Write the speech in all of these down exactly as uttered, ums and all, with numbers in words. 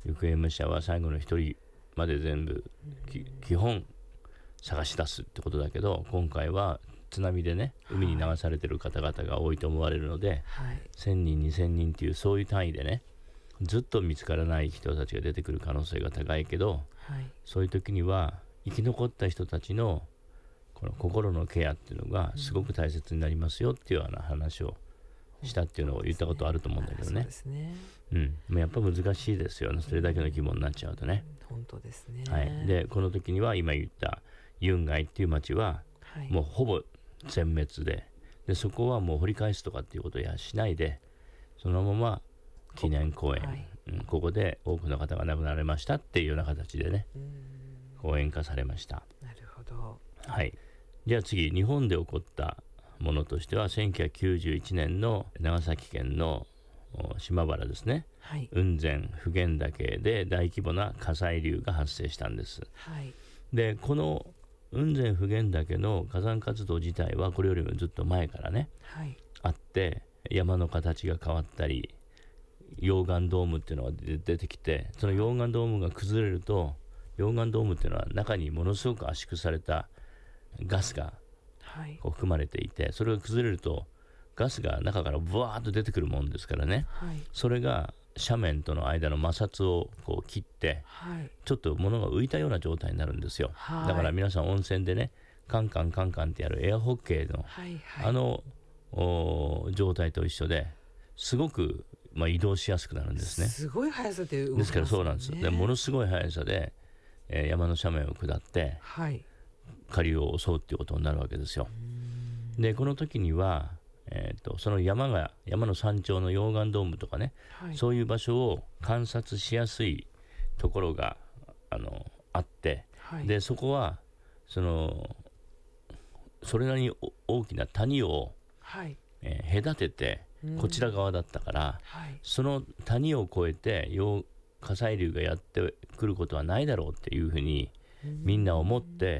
行方不明者は最後の一人まで全部、うん、基本探し出すってことだけど、今回は津波でね海に流されてる方々が多いと思われるので、はい、せんにんにせんにんっていうそういう単位でねずっと見つからない人たちが出てくる可能性が高いけど、はい、そういう時には生き残った人たちのこの心のケアっていうのがすごく大切になりますよっていうような話をしたっていうのを言ったことあると思うんだけどね。そうですね。うん。やっぱ難しいですよね。それだけの規模になっちゃうとね。 うん、本当ですね。 はい。で、この時には今言ったユンガイっていう町はもうほぼ全滅で、でそこはもう掘り返すとかっていうことやしないで、そのまま記念公園、はいうん、ここで多くの方が亡くなられましたっていうような形でね、公園化されました。 なるほど。 はい。じゃあ次、日本で起こったものとしてはせんきゅうひゃくきゅうじゅういちねんの長崎県の島原ですね、はい、雲仙普賢岳で大規模な火砕流が発生したんです。はい、でこの雲仙普賢岳の火山活動自体はこれよりもずっと前からね、はい、あって山の形が変わったり溶岩ドームっていうのが出てきて、その溶岩ドームが崩れると、溶岩ドームっていうのは中にものすごく圧縮されたガスがこう含まれていて、それが崩れるとガスが中からブワーッと出てくるもんですからね、はい、それが斜面との間の摩擦をこう切って、はい、ちょっと物が浮いたような状態になるんですよ、はい、だから皆さん温泉でねカンカンカンカンってやるエアホッケーの、はいはい、あの状態と一緒ですごく、まあ、移動しやすくなるんですね。 すごい速さで動きますよね。 ですからそうなんです。でものすごい速さで、えー、山の斜面を下って、はい、下流を襲うっていうことになるわけですよ。でこの時には、えー、とその山が山の山頂の溶岩ドームとかね、はい、そういう場所を観察しやすいところが あのあって、はい、でそこはそのそれなりに大きな谷を、はいえー、隔ててこちら側だったから、はい、その谷を越えて火砕流がやってくることはないだろうっていうふうにみんな思って、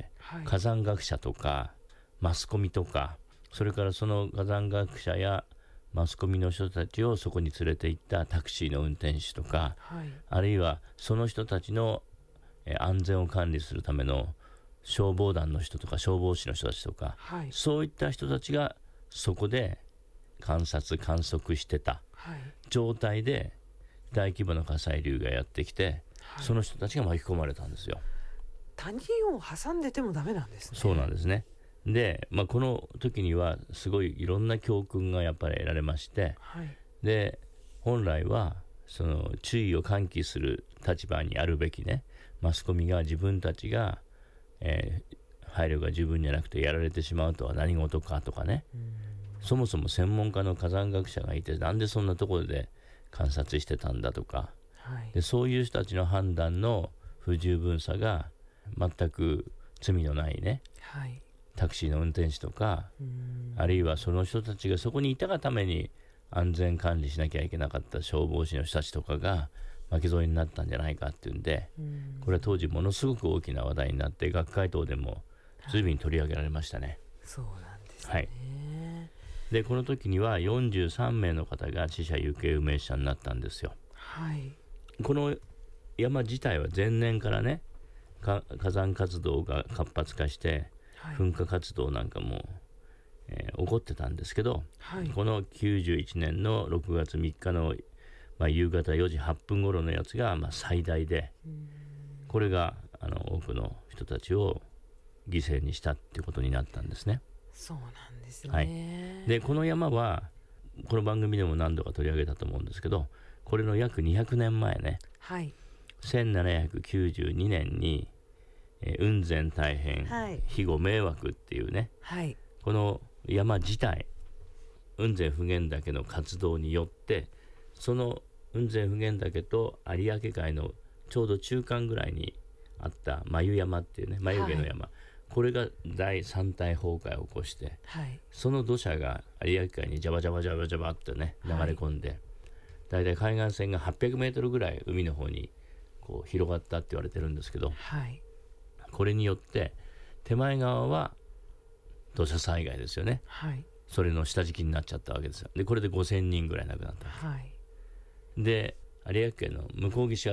はい、火山学者とかマスコミとか、それからその火山学者やマスコミの人たちをそこに連れて行ったタクシーの運転手とか、はい、あるいはその人たちの安全を管理するための消防団の人とか消防士の人たちとか、はい、そういった人たちがそこで観察観測してた状態で大規模な火砕流がやってきて、はい、その人たちが巻き込まれたんですよ。 谷を挟んでてもダメなんですね。 そうなんですね。で、まあ、この時にはすごいいろんな教訓がやっぱり得られまして、はい、で本来はその注意を喚起する立場にあるべきねマスコミが自分たちが、えー、配慮が十分じゃなくてやられてしまうとは何事かとかね、そもそも専門家の火山学者がいてなんでそんなところで観察してたんだとか、はい、でそういう人たちの判断の不十分さが全く罪のないね、はい、タクシーの運転手とか、あるいはその人たちがそこにいたがために安全管理しなきゃいけなかった消防士の人たちとかが巻き添えになったんじゃないかっていうんで、これは当時ものすごく大きな話題になって学会等でも随分取り上げられましたね、はい、 そうなんですね、 はい、でこの時にはよんじゅうさんめいの方が死者行方不明者になったんですよ、はい、この山自体は前年からね火山活動が活発化して、はい、噴火活動なんかも、えー、起こってたんですけど、はい、このきゅうじゅういちねんのろくがつみっかの、まあ、夕方よじはっぷん頃のやつが、まあ、最大で、これがあの多くの人たちを犠牲にしたっていうことになったんですね。 そうなんですね、 はい、でこの山はこの番組でも何度か取り上げたと思うんですけど、これの約にひゃくねんまえね、はい、せんななひゃくきゅうじゅうにねんにえー、雲仙大変、はい、庇護迷惑っていうね、はい、この山自体雲仙普賢岳の活動によってその雲仙普賢岳と有明海のちょうど中間ぐらいにあった眉山っていうね眉毛の山、はい、これが大山体崩壊を起こして、はい、その土砂が有明海にジャバジャバジャバジャバってね流れ込んで、はい、だいたい海岸線がはっぴゃくメートルぐらい海の方にこう広がったって言われてるんですけど、はい、これによって手前側は土砂災害ですよね、はい、それの下敷きになっちゃったわけですよ。でこれでごせんにんぐらい亡くなった、はい、で有明海の向こう岸